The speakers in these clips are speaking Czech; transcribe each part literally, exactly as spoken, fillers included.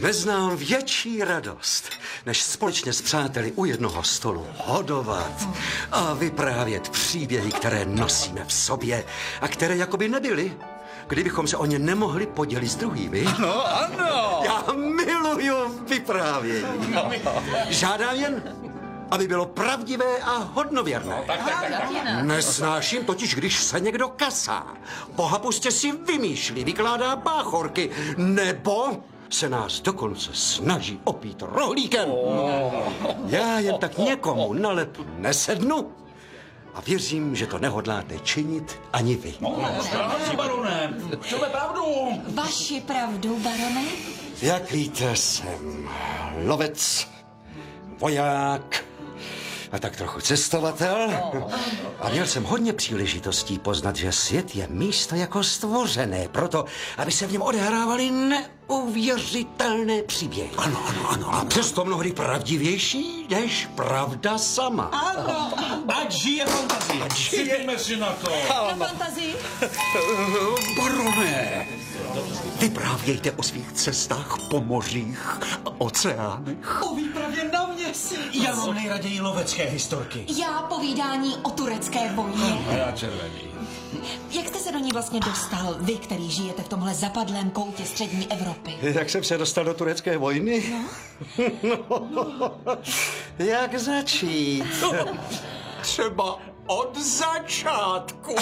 Neznám větší radost, než společně s přáteli u jednoho stolu hodovat a vyprávět příběhy, které nosíme v sobě a které jakoby nebyly, kdybychom se o ně nemohli podělit s druhými. No, ano. Já miluju vyprávění. Žádám jen, aby bylo pravdivé a hodnověrné. Tak, tak, tak, tak. Nesnáším totiž, když se někdo kasá, pohapustě si vymýšlí, vykládá báchorky, nebo se nás dokonce snaží opít rohlíkem. Já jen tak někomu na lep nesednu a věřím, že to nehodláte činit ani vy. Správně, barone. Chceme pravdu. Vaši pravdu, barone? Jak víte, jsem lovec, voják a tak trochu cestovatel. A měl jsem hodně příležitostí poznat, že svět je místo jako stvořené proto, aby se v něm odehrávaly neuvěřitelné příběhy. Ano, ano, ano. A přesto mnohdy pravdivější než pravda sama. Ano. Ať žije fantazie. Žijeme si na to. Na fantazii? Barone, vyprávějte o svých cestách po mořích a oceánech. O výpravě na měsíc. Já mám nejraději lovecké historky. Já povídání o turecké vojně. A já červený. Jak jste se do ní vlastně dostal, vy, který žijete v tomhle zapadlém koutě střední Evropy? Jak jsem se dostal do turecké vojny? No. No, jak začít? Třeba od začátku.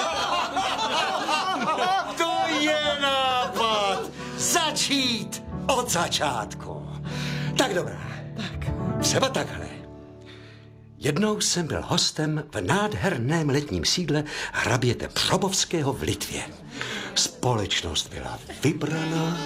To je nápad. Začít od začátku. Tak dobrá. Tak. Třeba takhle. Jednou jsem byl hostem v nádherném letním sídle hraběte Přobovského v Litvě. Společnost byla vybraná.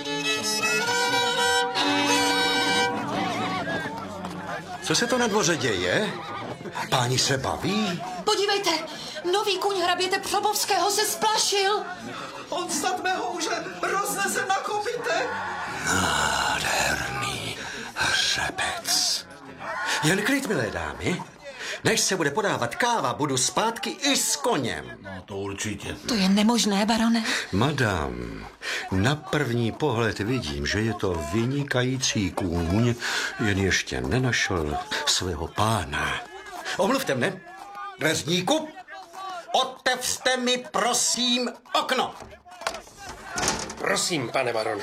Co se to na dvoře děje? Páni se baví? Podívejte, nový kůň hraběte Přobovského se splašil. On snad mého už roznese na kopytek. Nádherný hřebec. Jen klid, milé dámy. Než se bude podávat káva, budu zpátky i s koněm. No to určitě. To je nemožné, barone. Madam, na první pohled vidím, že je to vynikající kůň, jen ještě nenašel svého pána. Omluvte mne, dveřníku, otevřte mi prosím okno. Prosím, pane barone.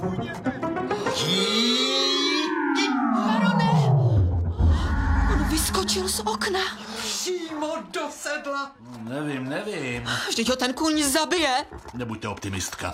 Barone! On vyskočil z okna. Přímo do sedla. Nevím, nevím. Vždyť ho ten kůň zabije. Nebuďte optimistka.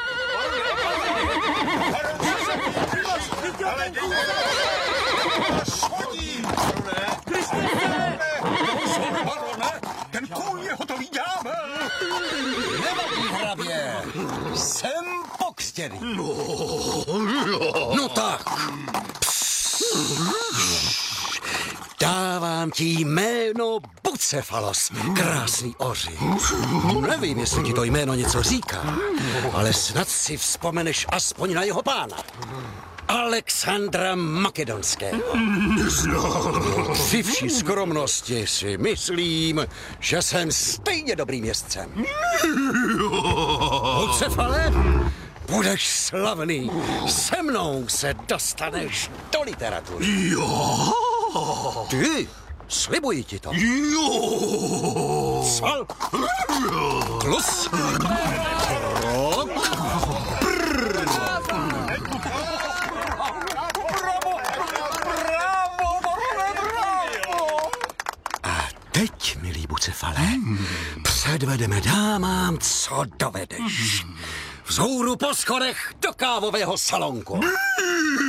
Ten kůň je hotový ďábel! Nevadí, hrabě! Jsem pokřtěný. No, no tak. Dávám ti jméno Bucefalos, krásný oři. Nevím, jestli ti to jméno něco říká, ale snad si vzpomeneš aspoň na jeho pána. Alexandra Makedonského. Při vší skromnosti si myslím, že jsem stejně dobrým jezdcem. Bucefale, budeš slavný. Se mnou se dostaneš do literatury. Jo. Ty, slibuji ti to. Jo. Sval. Klus. Rok. Prr. A teď, milý Bucefale, předvedeme dámám, co dovedeš. Vzhůru po schodech do kávového salonku.